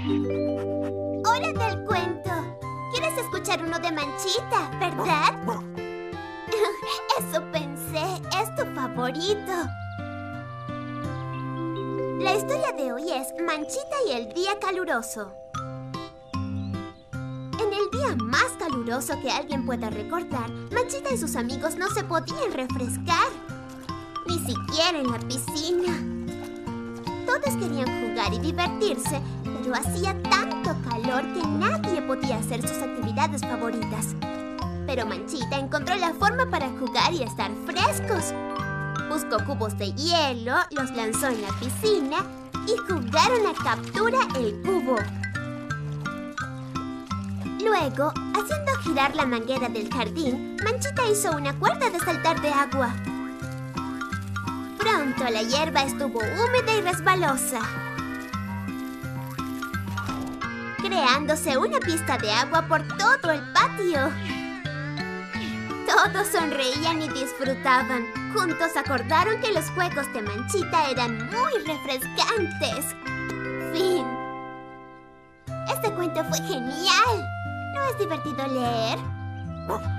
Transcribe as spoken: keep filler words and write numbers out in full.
¡Hora del cuento! ¿Quieres escuchar uno de Manchita, verdad? Eso pensé. Es tu favorito. La historia de hoy es Manchita y el día caluroso. En el día más caluroso que alguien pueda recordar, Manchita y sus amigos no se podían refrescar. Ni siquiera en la piscina. Todos querían jugar y divertirse, pero hacía tanto calor que nadie podía hacer sus actividades favoritas. Pero Manchita encontró la forma para jugar y estar frescos. Buscó cubos de hielo, los lanzó en la piscina y jugaron a captura el cubo. Luego, haciendo girar la manguera del jardín, Manchita hizo una cuerda de saltar de agua. Pronto la hierba estuvo húmeda y resbalosa, creándose una pista de agua por todo el patio. Todos sonreían y disfrutaban. Juntos acordaron que los juegos de Manchita eran muy refrescantes. Fin. Este cuento fue genial. ¿No es divertido leer?